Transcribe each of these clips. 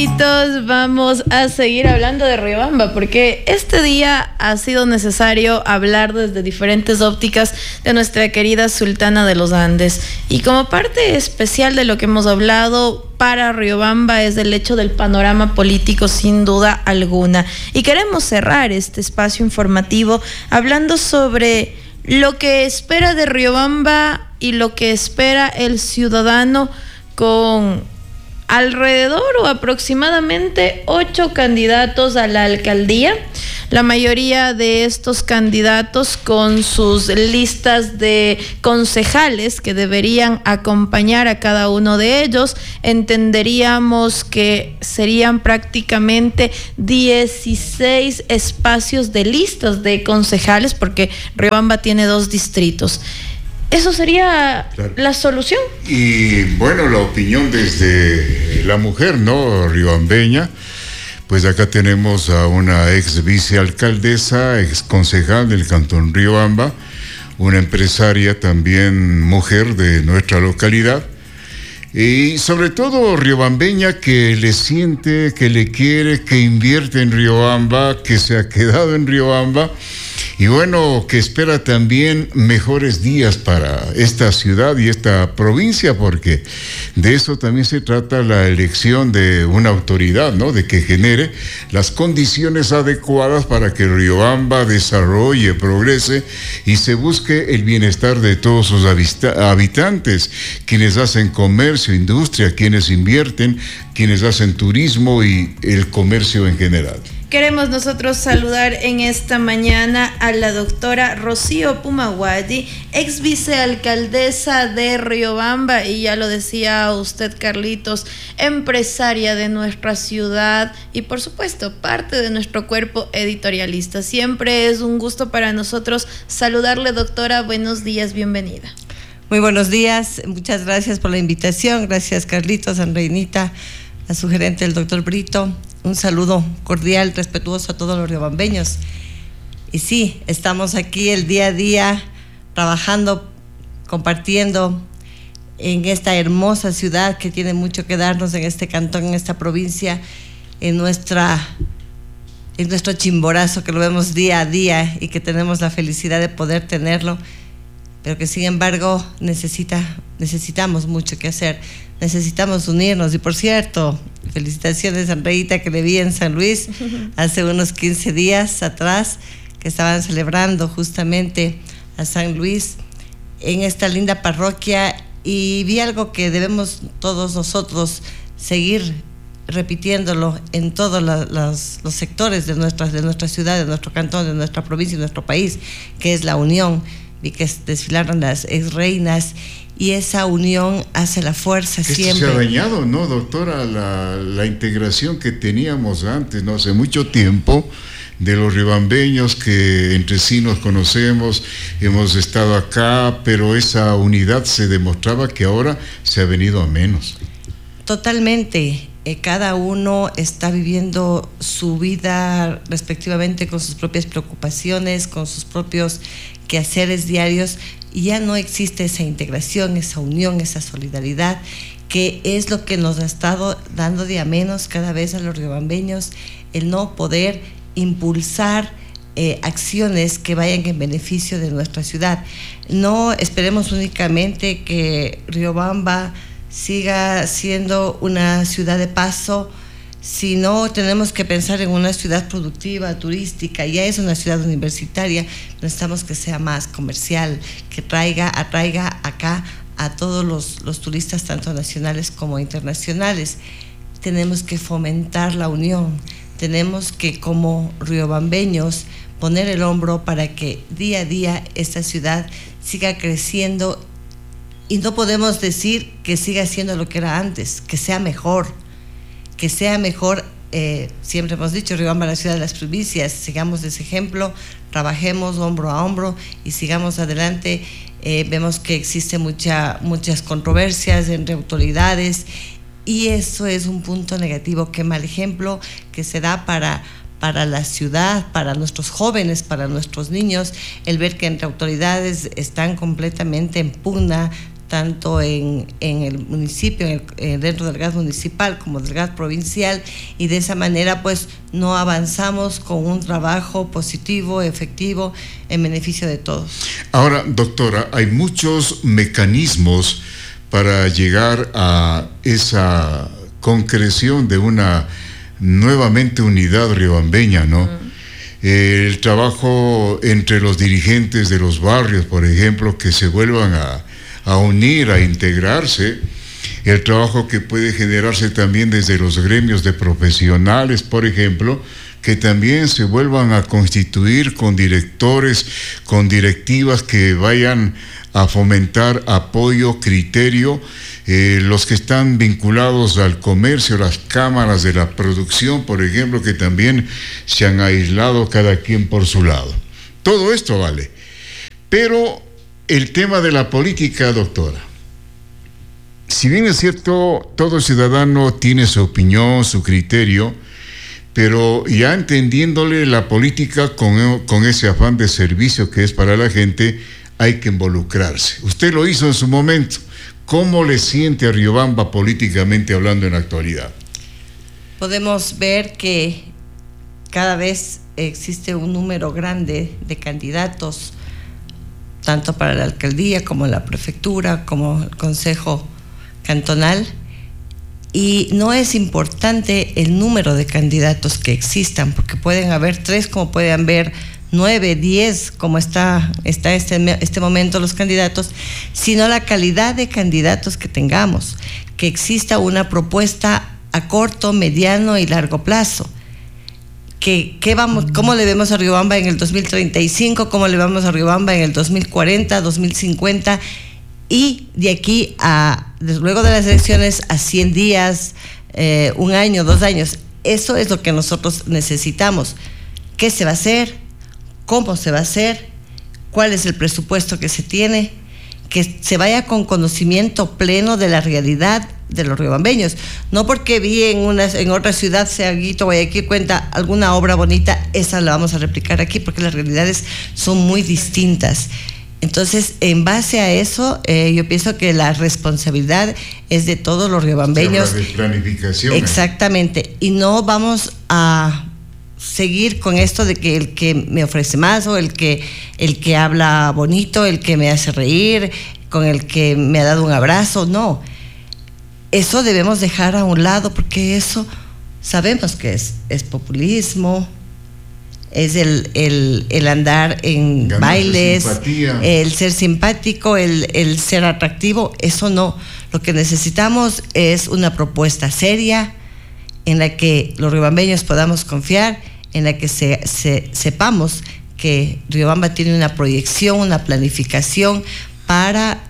Vamos a seguir hablando de Riobamba porque este día ha sido necesario hablar desde diferentes ópticas de nuestra querida Sultana de los Andes, y como parte especial de lo que hemos hablado para Riobamba es el hecho del panorama político, sin duda alguna, y queremos cerrar este espacio informativo hablando sobre lo que espera de Riobamba y lo que espera el ciudadano, con alrededor o aproximadamente 8 candidatos a la alcaldía. La mayoría de estos candidatos con sus listas de concejales que deberían acompañar a cada uno de ellos. Entenderíamos que serían prácticamente 16 espacios de listas de concejales, porque Riobamba tiene 2 distritos. ¿Eso sería la solución? Y bueno, la opinión desde la mujer, ¿no?, riobambeña. Pues acá tenemos a una ex vicealcaldesa, ex concejal del Cantón Riobamba, una empresaria también mujer de nuestra localidad, y sobre todo riobambeña, que le siente, que le quiere, que invierte en Riobamba, que se ha quedado en Riobamba. Y bueno, que espera también mejores días para esta ciudad y esta provincia, porque de eso también se trata la elección de una autoridad, ¿no?, de que genere las condiciones adecuadas para que Riobamba desarrolle, progrese y se busque el bienestar de todos sus habitantes, quienes hacen comercio, industria, quienes invierten, quienes hacen turismo y el comercio en general. Queremos nosotros saludar en esta mañana a la doctora Rocío Pumaguadi, ex vicealcaldesa de Riobamba, y ya lo decía usted, Carlitos, empresaria de nuestra ciudad y por supuesto parte de nuestro cuerpo editorialista. Siempre es un gusto para nosotros saludarle, doctora. Buenos días, bienvenida. Muy buenos días, muchas gracias por la invitación. Gracias, Carlitos, Andreinita, a su gerente, el doctor Brito. Un saludo cordial, respetuoso a todos los riobambeños. Y sí, estamos aquí el día a día trabajando, compartiendo en esta hermosa ciudad que tiene mucho que darnos, en este cantón, en esta provincia, en nuestro Chimborazo, que lo vemos día a día y que tenemos la felicidad de poder tenerlo, pero que sin embargo necesitamos mucho que hacer, necesitamos unirnos. Y por cierto, felicitaciones a Andreita, que le vi en San Luis hace unos 15 días atrás, que estaban celebrando justamente a San Luis en esta linda parroquia, y vi algo que debemos todos nosotros seguir repitiéndolo en todos los sectores de nuestra ciudad, de nuestro cantón, de nuestra provincia y de nuestro país, que es la unión. Vi que desfilaron las ex reinas y esa unión hace la fuerza siempre. Se ha dañado, ¿no, doctora? La integración que teníamos antes, ¿no?, hace mucho tiempo, de los riobambeños que entre sí nos conocemos, hemos estado acá, pero esa unidad se demostraba que ahora se ha venido a menos. Totalmente. Cada uno está viviendo su vida respectivamente, con sus propias preocupaciones, con sus propios quehaceres diarios, y ya no existe esa integración, esa unión, esa solidaridad, que es lo que nos ha estado dando de a menos cada vez a los riobambeños, el no poder impulsar acciones que vayan en beneficio de nuestra ciudad. No esperemos únicamente que Riobamba siga siendo una ciudad de paso, sino tenemos que pensar en una ciudad productiva, turística. Ya es una ciudad universitaria, necesitamos que sea más comercial, que atraiga acá a todos los turistas, tanto nacionales como internacionales. Tenemos que fomentar la unión, tenemos que, como riobambeños, poner el hombro para que día a día esta ciudad siga creciendo. Y no podemos decir que siga siendo lo que era antes, que sea mejor. Siempre hemos dicho, Riobamba, la ciudad de las provincias. Sigamos ese ejemplo, trabajemos hombro a hombro y sigamos adelante. Vemos que existen muchas controversias entre autoridades, y eso es un punto negativo. Qué mal ejemplo que se da para la ciudad, para nuestros jóvenes, para nuestros niños, el ver que entre autoridades están completamente en pugna tanto en el municipio, dentro del GAT municipal como del GAT provincial, y de esa manera pues no avanzamos con un trabajo positivo, efectivo, en beneficio de todos. Ahora, doctora, hay muchos mecanismos para llegar a esa concreción de una nuevamente unidad riobambeña, ¿no? El trabajo entre los dirigentes de los barrios, por ejemplo, que se vuelvan a unir, a integrarse, el trabajo que puede generarse también desde los gremios de profesionales, por ejemplo, que también se vuelvan a constituir con directores, con directivas que vayan a fomentar apoyo, criterio, los que están vinculados al comercio, las cámaras de la producción, por ejemplo, que también se han aislado cada quien por su lado. Todo esto vale. Pero el tema de la política, doctora, si bien es cierto, todo ciudadano tiene su opinión, su criterio, pero ya entendiéndole la política con ese afán de servicio que es para la gente, hay que involucrarse. Usted lo hizo en su momento. ¿Cómo le siente a Riobamba políticamente hablando en la actualidad? Podemos ver que cada vez existe un número grande de candidatos, tanto para la alcaldía como la prefectura, como el consejo cantonal, y no es importante el número de candidatos que existan, porque pueden haber 3 como pueden haber 9, 10, como está este momento los candidatos, sino la calidad de candidatos que tengamos, que exista una propuesta a corto, mediano y largo plazo. ¿Cómo le vemos a Riobamba en el 2035? ¿Cómo le vemos a Riobamba en el 2040, 2050? Y de aquí luego de las elecciones, a 100 días, 1 año, 2 años. Eso es lo que nosotros necesitamos. ¿Qué se va a hacer? ¿Cómo se va a hacer? ¿Cuál es el presupuesto que se tiene? Que se vaya con conocimiento pleno de la realidad de los riobambeños. No porque vi en otra ciudad, sea Quito, Guayaquil, cuenta alguna obra bonita, esa la vamos a replicar aquí, porque las realidades son muy distintas. Entonces, en base a eso, yo pienso que la responsabilidad es de todos los riobambeños. Se habla de planificación. Exactamente. Y no vamos a seguir con esto de que el que me ofrece más, o el que habla bonito, el que me hace reír, con el que me ha dado un abrazo. No, eso debemos dejar a un lado, porque eso sabemos que es populismo, es el andar en ganarse bailes, simpatía, el ser simpático, el ser atractivo. Eso no. Lo que necesitamos es una propuesta seria, en la que los riobambeños podamos confiar, en la que sepamos que Riobamba tiene una proyección, una planificación para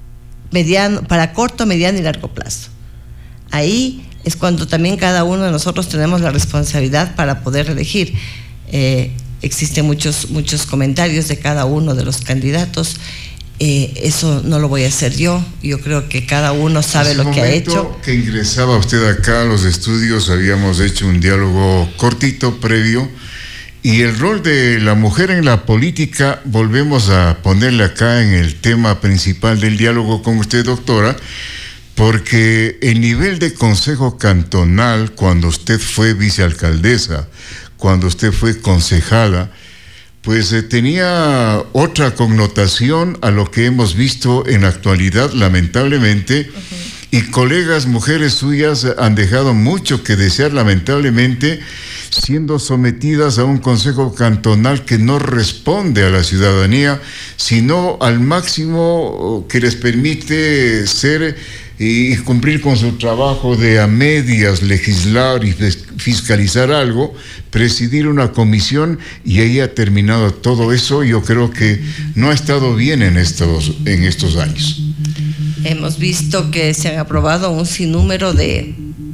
corto, mediano y largo plazo. Ahí es cuando también cada uno de nosotros tenemos la responsabilidad para poder elegir. Existen muchos comentarios de cada uno de los candidatos. Eso no lo voy a hacer yo creo que cada uno sabe lo que ha hecho. Que ingresaba usted acá a los estudios, habíamos hecho un diálogo cortito previo, y el rol de la mujer en la política volvemos a ponerle acá en el tema principal del diálogo con usted, doctora, porque el nivel de consejo cantonal, cuando usted fue vicealcaldesa, cuando usted fue concejala, pues tenía otra connotación a lo que hemos visto en la actualidad, lamentablemente, y colegas, mujeres suyas, han dejado mucho que desear, lamentablemente, siendo sometidas a un consejo cantonal que no responde a la ciudadanía, sino al máximo que les permite ser y cumplir con su trabajo de a medias, legislar y fiscalizar algo, presidir una comisión, y ahí ha terminado todo eso. Yo creo que no ha estado bien en estos años. Hemos visto que se han aprobado un sinnúmero de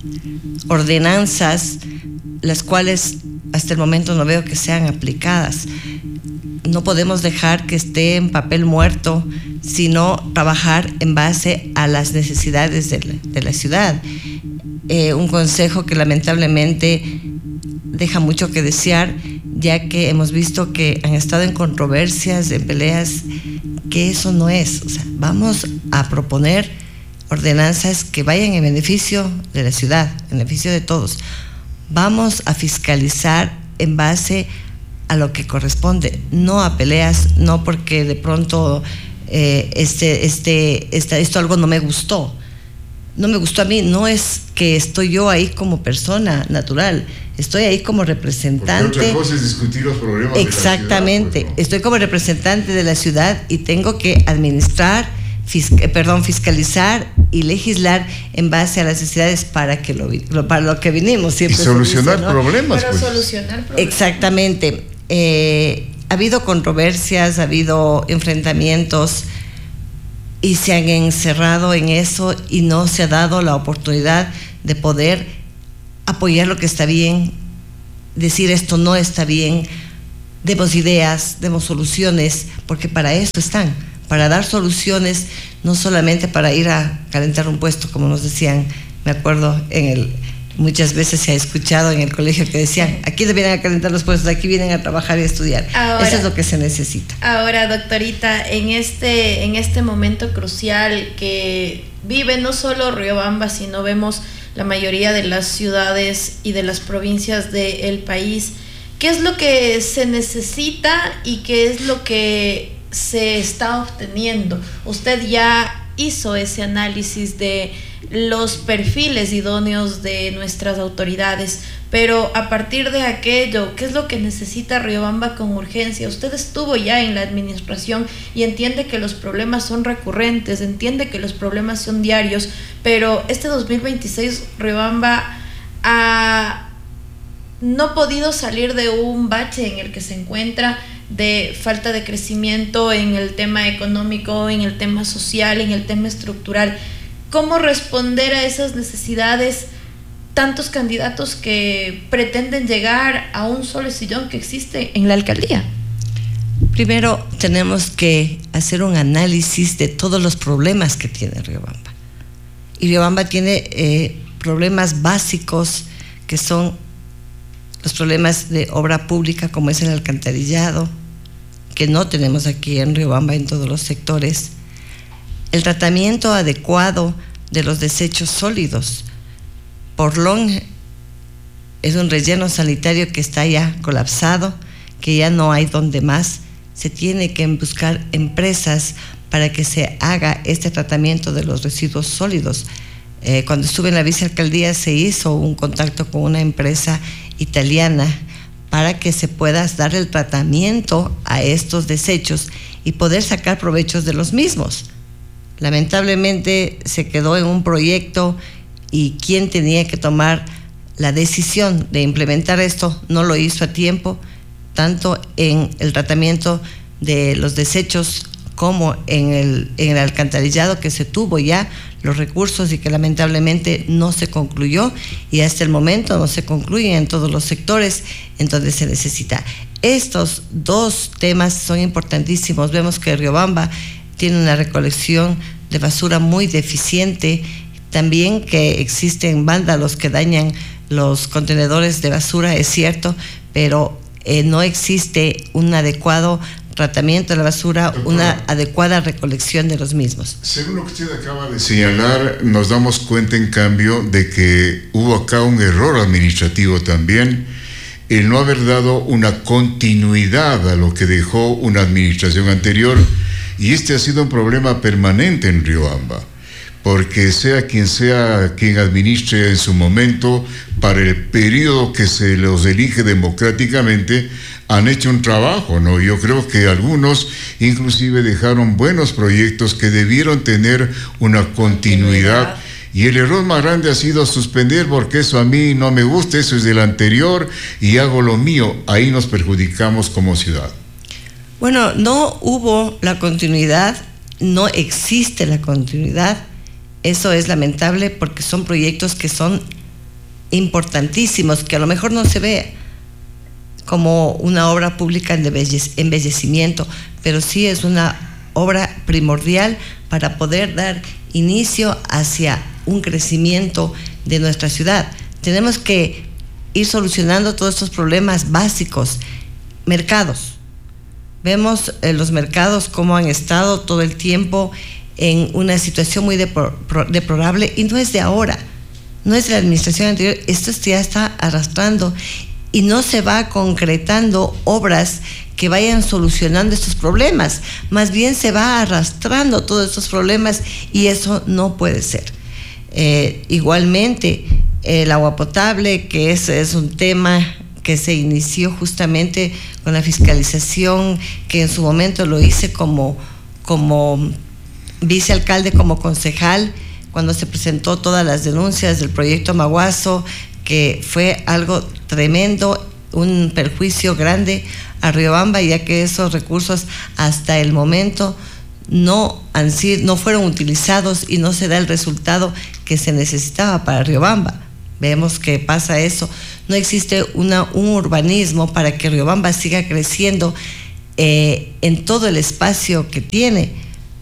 ordenanzas, las cuales hasta el momento no veo que sean aplicadas. No podemos dejar que esté en papel muerto, sino trabajar en base a las necesidades de la ciudad. Un consejo que lamentablemente deja mucho que desear, ya que hemos visto que han estado en controversias, en peleas que eso no es. O sea, vamos a proponer ordenanzas que vayan en beneficio de la ciudad, en beneficio de todos. Vamos a fiscalizar en base a lo que corresponde, no a peleas, no porque de pronto esto algo no me gustó. No me gustó a mí, no es que estoy yo ahí como persona natural, estoy ahí como representante. Porque otra cosa es discutir los problemas de la ciudad. Exactamente, pues, ¿no? Estoy como representante de la ciudad y tengo que administrar, fiscalizar y legislar en base a las necesidades para lo que vinimos. Y solucionar dice, ¿no? problemas. Para pues. solucionar problemas. Exactamente. Ha habido controversias, ha habido enfrentamientos y se han encerrado en eso y no se ha dado la oportunidad de poder apoyar lo que está bien, decir esto no está bien, demos ideas, demos soluciones, porque para eso están, para dar soluciones, no solamente para ir a calentar un puesto, como nos decían, me acuerdo muchas veces se ha escuchado en el colegio que decían, aquí no vienen a calentar los puestos, aquí vienen a trabajar y a estudiar. Ahora, eso es lo que se necesita. Ahora, doctorita, en este momento crucial que vive no solo Riobamba, sino vemos la mayoría de las ciudades y de las provincias del país, ¿qué es lo que se necesita y qué es lo que se está obteniendo? Usted ya hizo ese análisis de los perfiles idóneos de nuestras autoridades, pero a partir de aquello, ¿qué es lo que necesita Riobamba con urgencia? Usted estuvo ya en la administración y entiende que los problemas son recurrentes, entiende que los problemas son diarios, pero este 2026 Riobamba ha no podido salir de un bache en el que se encuentra, de falta de crecimiento en el tema económico, en el tema social, en el tema estructural. ¿Cómo responder a esas necesidades? Tantos candidatos que pretenden llegar a un solo sillón que existe en la alcaldía. Primero tenemos que hacer un análisis de todos los problemas que tiene Riobamba. Y Riobamba tiene problemas básicos que son los problemas de obra pública, como es el alcantarillado, que no tenemos aquí en Riobamba en todos los sectores. El tratamiento adecuado de los desechos sólidos. Porlón es un relleno sanitario que está ya colapsado, que ya no hay donde más. Se tiene que buscar empresas para que se haga este tratamiento de los residuos sólidos. Cuando estuve en la vicealcaldía se hizo un contacto con una empresa italiana para que se pueda dar el tratamiento a estos desechos y poder sacar provechos de los mismos. Lamentablemente se quedó en un proyecto y quien tenía que tomar la decisión de implementar esto no lo hizo a tiempo, tanto en el tratamiento de los desechos como en el alcantarillado, que se tuvo ya los recursos y que lamentablemente no se concluyó, y hasta el momento no se concluye en todos los sectores. Entonces se necesita. Estos dos temas son importantísimos. Vemos que Riobamba tiene una recolección de basura muy deficiente, también que existen vándalos que dañan los contenedores de basura, es cierto, pero no existe un adecuado tratamiento de la basura, una adecuada recolección de los mismos. Según lo que usted acaba de señalar, nos damos cuenta en cambio de que hubo acá un error administrativo también, el no haber dado una continuidad a lo que dejó una administración anterior, y este ha sido un problema permanente en Riobamba, porque sea quien administre en su momento, para el periodo que se los elige democráticamente, han hecho un trabajo, ¿no? Yo creo que algunos inclusive dejaron buenos proyectos que debieron tener una continuidad. Y el error más grande ha sido suspender, porque eso a mí no me gusta, eso es del anterior y hago lo mío. Ahí nos perjudicamos como ciudad. Bueno, no hubo la continuidad, no existe la continuidad. Eso es lamentable porque son proyectos que son importantísimos, que a lo mejor no se ve como una obra pública en embellecimiento, pero sí es una obra primordial para poder dar inicio hacia un crecimiento de nuestra ciudad. Tenemos que ir solucionando todos estos problemas básicos. Mercados. Vemos los mercados cómo han estado todo el tiempo en una situación muy deplorable, y no es de ahora, no es de la administración anterior, esto ya está arrastrando y no se va concretando obras que vayan solucionando estos problemas, más bien se va arrastrando todos estos problemas, y eso no puede ser. Igualmente, el agua potable, que es un tema que se inició justamente con la fiscalización, que en su momento lo hice como vicealcalde, como concejal, cuando se presentó todas las denuncias del proyecto Maguazo, que fue algo tremendo, un perjuicio grande a Riobamba, ya que esos recursos hasta el momento no fueron utilizados y no se da el resultado que se necesitaba para Riobamba. Vemos que pasa eso. No existe un urbanismo para que Riobamba siga creciendo en todo el espacio que tiene.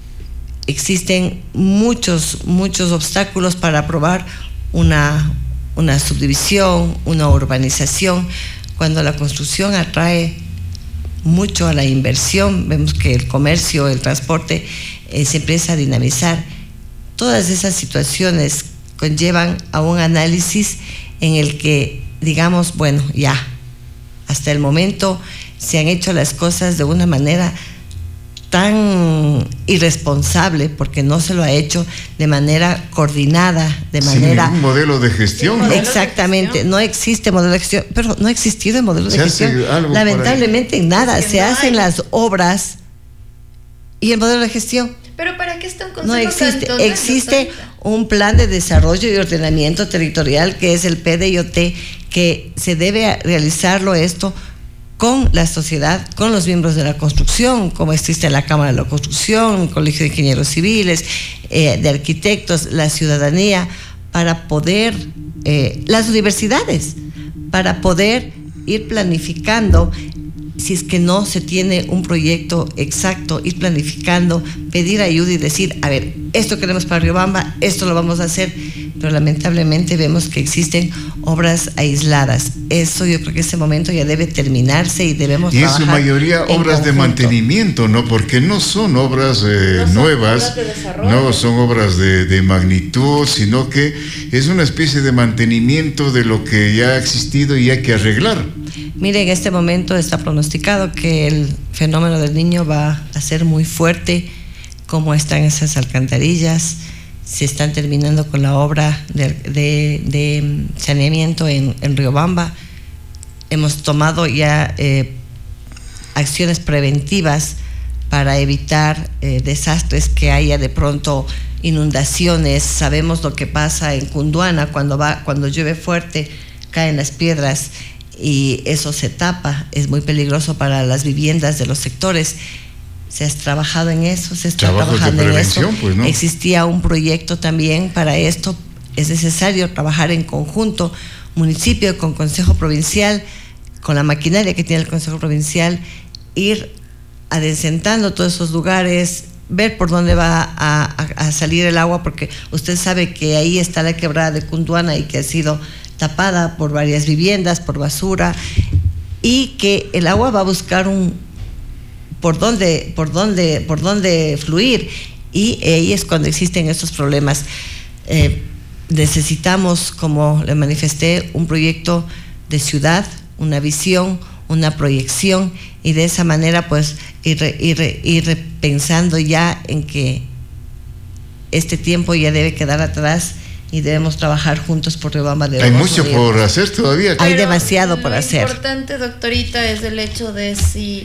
Existen muchos obstáculos para aprobar una subdivisión, una urbanización, cuando la construcción atrae mucho a la inversión. Vemos que el comercio, el transporte se empieza a dinamizar. Todas esas situaciones conllevan a un análisis en el que digamos, bueno, ya, hasta el momento se han hecho las cosas de una manera tan irresponsable, porque no se lo ha hecho de manera coordinada, de manera... Sin ningún modelo de gestión, ¿no? Exactamente, no existe modelo de gestión, pero no ha existido el modelo de gestión. Lamentablemente en nada, se hacen las obras y el modelo de gestión... Pero ¿para qué está un consejo? No existe. Existe un plan de desarrollo y ordenamiento territorial, que es el PDIOT, que se debe realizarlo esto con la sociedad, con los miembros de la construcción, como existe la Cámara de la Construcción, el Colegio de Ingenieros Civiles, de Arquitectos, la ciudadanía, para poder, las universidades, para poder ir planificando. Si es que no se tiene un proyecto exacto, ir planificando, pedir ayuda y decir, a ver, esto queremos para Riobamba, esto lo vamos a hacer, pero lamentablemente vemos que existen obras aisladas. Eso yo creo que ese momento ya debe terminarse y debemos trabajar. Y en su mayoría obras de mantenimiento, ¿no? Porque no son obras nuevas, no son obras de magnitud, sino que es una especie de mantenimiento de lo que ya ha existido y hay que arreglar. Mire, en este momento está pronosticado que el fenómeno del Niño va a ser muy fuerte, como están esas alcantarillas. Se están terminando con la obra de saneamiento en Riobamba. Hemos tomado ya acciones preventivas para evitar desastres, que haya de pronto inundaciones. Sabemos lo que pasa en Cunduana cuando llueve fuerte, caen las piedras y eso se tapa, es muy peligroso para las viviendas de los sectores. Se ha trabajado en eso, se está trabajando en eso. Pues, ¿no? Existía un proyecto también para esto. Es necesario trabajar en conjunto, municipio con Consejo Provincial, con la maquinaria que tiene el Consejo Provincial, ir adecentando todos esos lugares, ver por dónde va a salir el agua, porque usted sabe que ahí está la quebrada de Cunduana y que ha sido tapada por varias viviendas, por basura, y que el agua va a buscar por dónde fluir, y ahí es cuando existen estos problemas. Necesitamos, como le manifesté, un proyecto de ciudad, una visión, una proyección, y de esa manera pues ir pensando ya en que este tiempo ya debe quedar atrás y debemos trabajar juntos por Riobamba de Hay mucho por hacer todavía. Hay demasiado por hacer. Lo importante, doctorita, es el hecho de si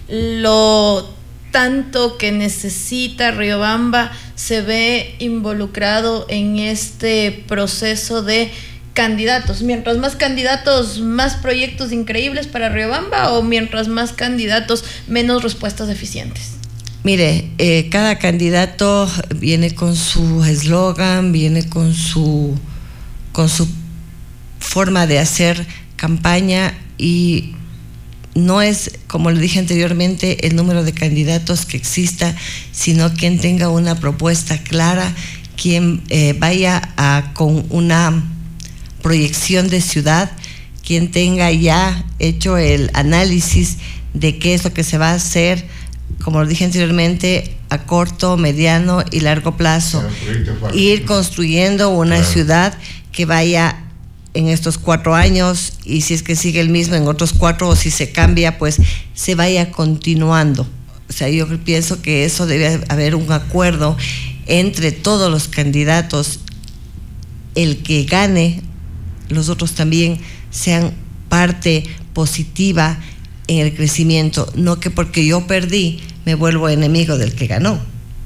lo tanto que necesita Riobamba se ve involucrado en este proceso de candidatos. Mientras más candidatos, más proyectos increíbles para Riobamba, o mientras más candidatos, menos respuestas eficientes. Mire, cada candidato viene con su eslogan, viene con su forma de hacer campaña, y no es, como le dije anteriormente, el número de candidatos que exista, sino quien tenga una propuesta clara, quien vaya con una proyección de ciudad, quien tenga ya hecho el análisis de qué es lo que se va a hacer, como lo dije anteriormente, a corto, mediano y largo plazo. Ir construyendo una ciudad que vaya en estos 4 años, y si es que sigue el mismo en otros 4, o si se cambia, pues se vaya continuando. O sea, yo pienso que eso debe haber un acuerdo entre todos los candidatos. El que gane, los otros también sean parte positiva en el crecimiento, no que porque yo perdí me vuelvo enemigo del que ganó.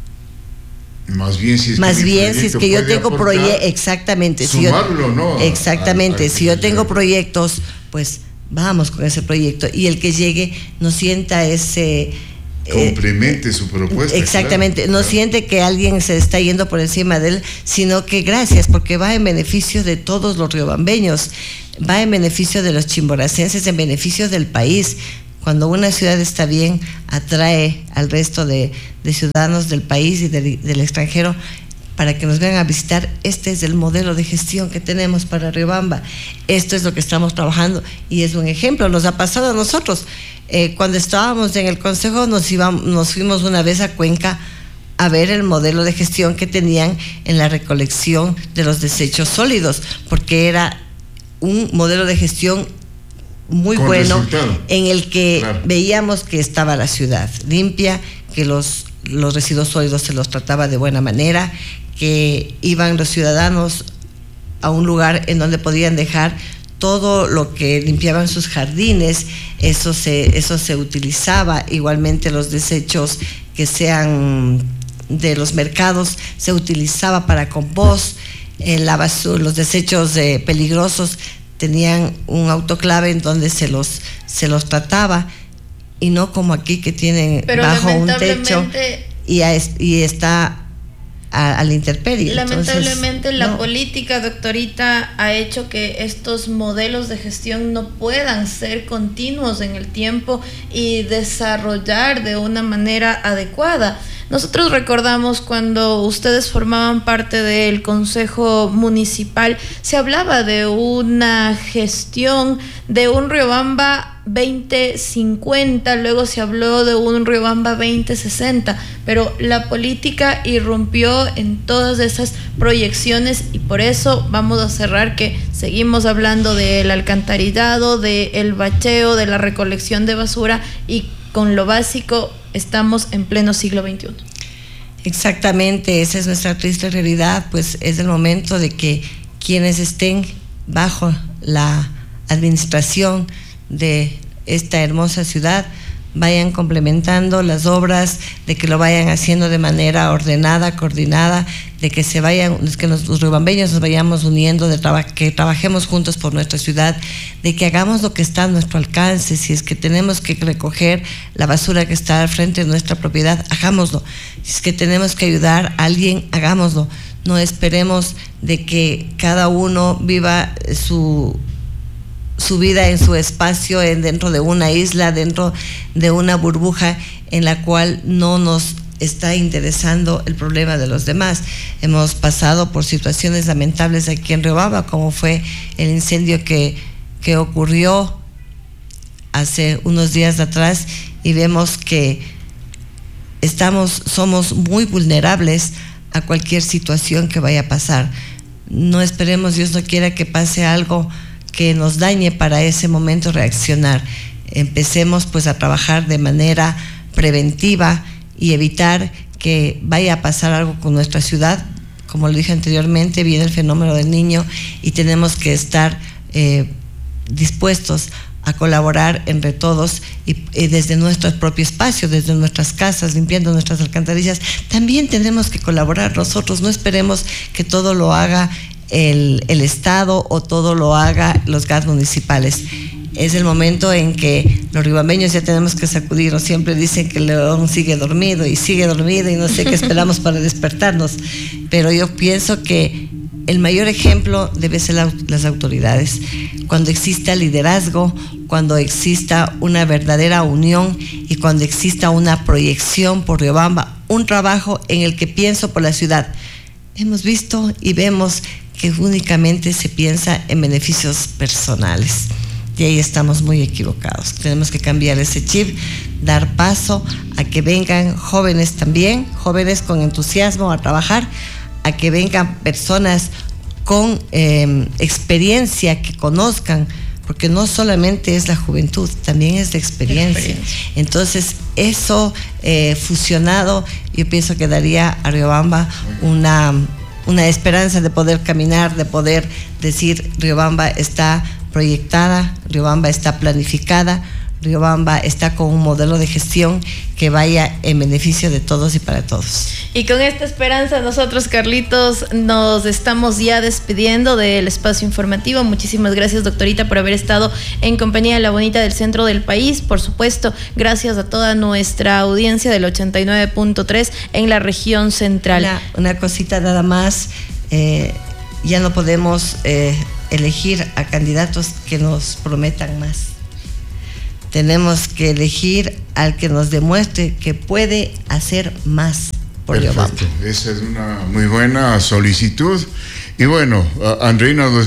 Más bien si es que yo tengo proyectos, exactamente, sumarlo, ¿no? Exactamente, si yo tengo proyectos, pues vamos con ese proyecto, y el que llegue no sienta ese complemente su propuesta. Exactamente, claro. No siente que alguien se está yendo por encima de él, sino que gracias, porque va en beneficio de todos los riobambeños, va en beneficio de los chimboracenses, en beneficio del país. Cuando una ciudad está bien, atrae al resto de ciudadanos del país y del extranjero para que nos vengan a visitar. Este es el modelo de gestión que tenemos para Riobamba. Esto es lo que estamos trabajando y es un ejemplo. Nos ha pasado a nosotros. Cuando estábamos en el Consejo, nos fuimos una vez a Cuenca a ver el modelo de gestión que tenían en la recolección de los desechos sólidos, porque era un modelo de gestión muy con bueno resultado, en el que claro, veíamos que estaba la ciudad limpia, que los residuos sólidos se los trataba de buena manera, que iban los ciudadanos a un lugar en donde podían dejar todo lo que limpiaban sus jardines, eso se utilizaba. Igualmente los desechos que sean de los mercados se utilizaba para compost, la basura, los desechos peligrosos tenían un autoclave en donde se los trataba, y no como aquí que tienen bajo un techo y está a la intemperie. Lamentablemente entonces, la política, doctorita, ha hecho que estos modelos de gestión no puedan ser continuos en el tiempo y desarrollar de una manera adecuada. Nosotros recordamos cuando ustedes formaban parte del Consejo Municipal, se hablaba de una gestión de un Riobamba 2050, luego se habló de un Riobamba 2060, pero la política irrumpió en todas esas proyecciones y por eso vamos a cerrar que seguimos hablando del alcantarillado, del bacheo, de la recolección de basura, y con lo básico estamos en pleno siglo XXI. Exactamente, esa es nuestra triste realidad, pues es el momento de que quienes estén bajo la administración de esta hermosa ciudad vayan complementando las obras, de que lo vayan haciendo de manera ordenada, coordinada, de que que los riobambeños nos vayamos uniendo, que trabajemos juntos por nuestra ciudad, de que hagamos lo que está a nuestro alcance. Si es que tenemos que recoger la basura que está al frente de nuestra propiedad, hagámoslo. Si es que tenemos que ayudar a alguien, hagámoslo. No esperemos de que cada uno viva su vida en su espacio, dentro de una isla, dentro de una burbuja en la cual no nos está interesando el problema de los demás. Hemos pasado por situaciones lamentables aquí en Riobamba, como fue el incendio que ocurrió hace unos días atrás, y vemos que somos muy vulnerables a cualquier situación que vaya a pasar. No esperemos, Dios no quiera, que pase algo que nos dañe para ese momento reaccionar. Empecemos pues a trabajar de manera preventiva y evitar que vaya a pasar algo con nuestra ciudad. Como lo dije anteriormente, viene el fenómeno del Niño y tenemos que estar dispuestos a colaborar entre todos y desde nuestro propio espacio, desde nuestras casas, limpiando nuestras alcantarillas. También tenemos que colaborar nosotros, no esperemos que todo lo haga el Estado o todo lo haga los GAT municipales. Es el momento en que los riobambeños ya tenemos que sacudirnos. Siempre dicen que el león sigue dormido y no sé qué esperamos para despertarnos, pero yo pienso que el mayor ejemplo debe ser las autoridades. Cuando exista liderazgo, cuando exista una verdadera unión y cuando exista una proyección por Riobamba, un trabajo en el que pienso por la ciudad. Hemos visto y vemos que únicamente se piensa en beneficios personales. y ahí estamos muy equivocados. Tenemos que cambiar ese chip, dar paso a que vengan jóvenes también, jóvenes con entusiasmo a trabajar, a que vengan personas con experiencia, que conozcan, porque no solamente es la juventud, también es la experiencia. Entonces, eso fusionado, yo pienso que daría a Riobamba una esperanza de poder caminar, de poder decir: Riobamba está proyectada, Riobamba está planificada, Riobamba está con un modelo de gestión que vaya en beneficio de todos y para todos. Y con esta esperanza nosotros, Carlitos, nos estamos ya despidiendo del espacio informativo. Muchísimas gracias, doctorita, por haber estado en compañía de la bonita del centro del país. Por supuesto, gracias a toda nuestra audiencia del 89.3 en la región central. Una cosita nada más, ya no podemos elegir a candidatos que nos prometan más. Tenemos que elegir al que nos demuestre que puede hacer más por Riobamba. Esa es una muy buena solicitud. Y bueno, Andreina